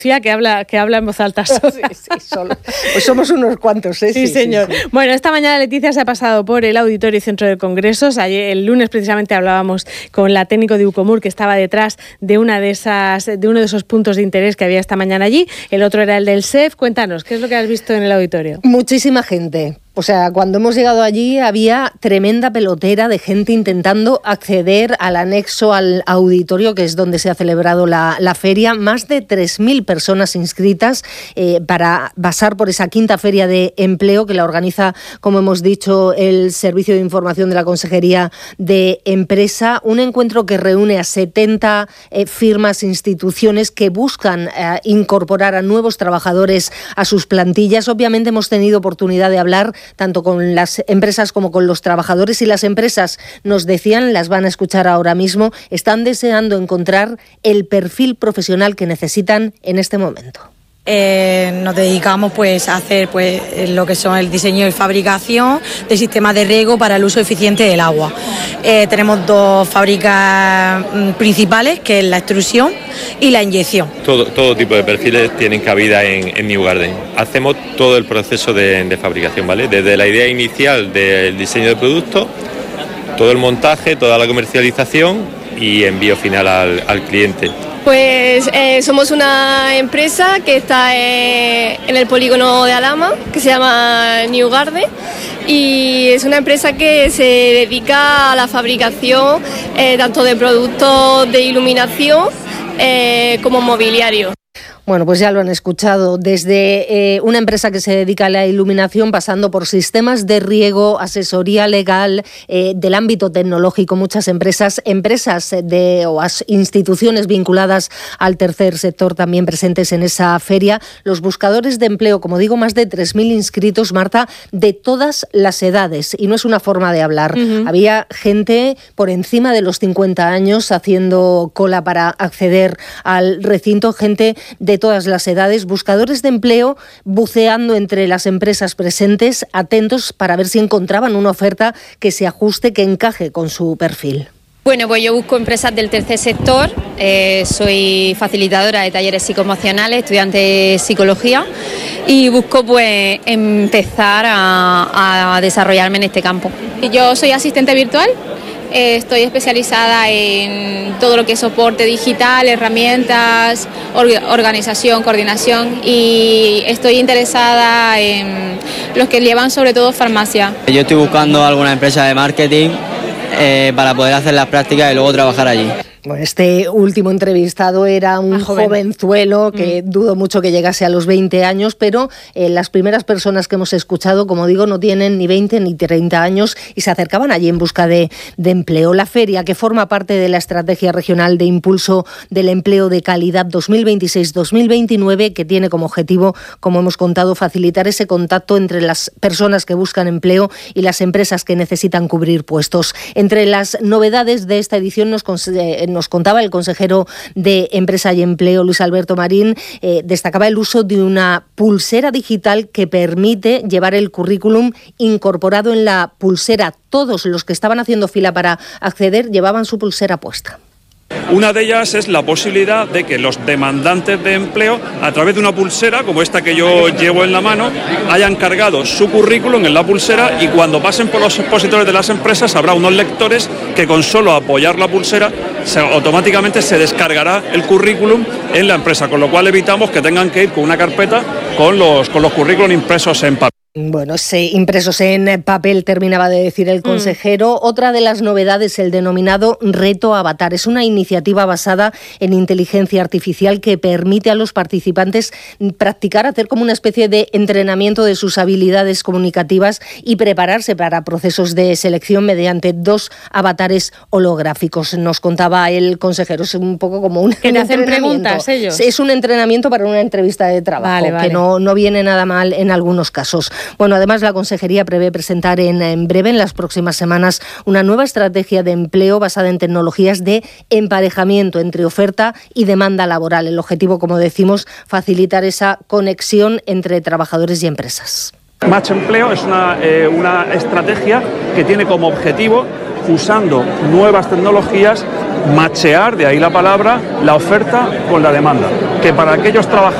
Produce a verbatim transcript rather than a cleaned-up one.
que habla, que habla en voz alta. Sí, sí, solo. Pues somos unos cuantos, ¿eh? Sí, sí señor. Sí, sí. Bueno, esta mañana Leticia se ha pasado por el Auditorio y Centro de Congresos. Ayer, el lunes precisamente hablábamos con la técnico de Ucomur, que estaba detrás de una de esas, de uno de esos puntos de interés que había esta mañana allí. El otro era el del S E F. Cuéntanos, ¿qué es lo que has visto en el auditorio? Muchísima gente. O sea, cuando hemos llegado allí había tremenda pelotera de gente intentando acceder al anexo, al auditorio, que es donde se ha celebrado la, la feria. Más de tres mil personas inscritas eh, para pasar por esa quinta feria de empleo que la organiza, como hemos dicho, el Servicio de Información de la Consejería de Empresa. Un encuentro que reúne a setenta eh, firmas, instituciones que buscan eh, incorporar a nuevos trabajadores a sus plantillas. Obviamente hemos tenido oportunidad de hablar tanto con las empresas como con los trabajadores, y las empresas nos decían, las van a escuchar ahora mismo, están deseando encontrar el perfil profesional que necesitan en este momento. Eh, nos dedicamos pues a hacer pues lo que son el diseño y fabricación de sistemas de riego para el uso eficiente del agua. Eh, tenemos dos fábricas principales, que es la extrusión y la inyección. Todo, todo tipo de perfiles tienen cabida en, en New Garden. Hacemos todo el proceso de, de fabricación, ¿vale? Desde la idea inicial del diseño de producto, todo el montaje, toda la comercialización y envío final al, al cliente. Pues eh, somos una empresa que está eh, en el polígono de Alhama, que se llama New Garden, y es una empresa que se dedica a la fabricación eh, tanto de productos de iluminación eh, como mobiliario. Bueno, pues ya lo han escuchado, desde eh, una empresa que se dedica a la iluminación, pasando por sistemas de riego, asesoría legal, eh, del ámbito tecnológico, muchas empresas, empresas de o as, instituciones vinculadas al tercer sector también presentes en esa feria. Los buscadores de empleo, como digo, más de tres mil inscritos, Marta, de todas las edades, y no es una forma de hablar. Uh-huh. Había gente por encima de los cincuenta años haciendo cola para acceder al recinto, gente de todas las edades, buscadores de empleo buceando entre las empresas presentes, atentos para ver si encontraban una oferta que se ajuste, que encaje con su perfil. Bueno, pues yo busco empresas del tercer sector, eh, soy facilitadora de talleres psicoemocionales, estudiante de psicología, y busco pues empezar a, a desarrollarme en este campo. Yo soy asistente virtual. Estoy especializada en todo lo que es soporte digital, herramientas, organización, coordinación, y estoy interesada en los que llevan sobre todo farmacia. Yo estoy buscando alguna empresa de marketing eh, para poder hacer las prácticas y luego trabajar allí. Bueno, este último entrevistado era un joven. jovenzuelo que mm. dudo mucho que llegase a los veinte años, pero eh, las primeras personas que hemos escuchado, como digo, no tienen ni veinte ni treinta años y se acercaban allí en busca de, de empleo. La feria, que forma parte de la Estrategia Regional de Impulso del Empleo de Calidad dos mil veintiséis dos mil veintinueve, que tiene como objetivo, como hemos contado, facilitar ese contacto entre las personas que buscan empleo y las empresas que necesitan cubrir puestos. Entre las novedades de esta edición nos eh, Nos contaba el consejero de Empresa y Empleo, Luis Alberto Marín, eh, destacaba el uso de una pulsera digital que permite llevar el currículum incorporado en la pulsera. Todos los que estaban haciendo fila para acceder llevaban su pulsera puesta. Una de ellas es la posibilidad de que los demandantes de empleo, a través de una pulsera como esta que yo llevo en la mano, hayan cargado su currículum en la pulsera, y cuando pasen por los expositores de las empresas habrá unos lectores que con solo apoyar la pulsera se, automáticamente se descargará el currículum en la empresa, con lo cual evitamos que tengan que ir con una carpeta con los, con los currículum impresos en papel. Bueno, sí, impresos en papel, terminaba de decir el consejero. Mm. Otra de las novedades, el denominado Reto Avatar. Es una iniciativa basada en inteligencia artificial que permite a los participantes practicar, hacer como una especie de entrenamiento de sus habilidades comunicativas y prepararse para procesos de selección mediante dos avatares holográficos. Nos contaba el consejero, es un poco como un ¿Que te hacen preguntas ellos? Es un entrenamiento para una entrevista de trabajo, vale, vale. que no, no viene nada mal en algunos casos. Bueno, además la Consejería prevé presentar en, en breve, en las próximas semanas, una nueva estrategia de empleo basada en tecnologías de emparejamiento entre oferta y demanda laboral. El objetivo, como decimos, facilitar esa conexión entre trabajadores y empresas. Match Empleo es una, eh, una estrategia que tiene como objetivo, usando nuevas tecnologías, machear, de ahí la palabra, la oferta con la demanda, que para aquellos trabajadores